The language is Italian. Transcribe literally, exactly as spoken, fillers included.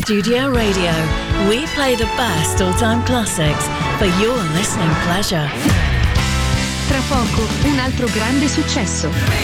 Studio Radio. We play the best all-time classics for your listening pleasure. Tra poco, un altro grande successo.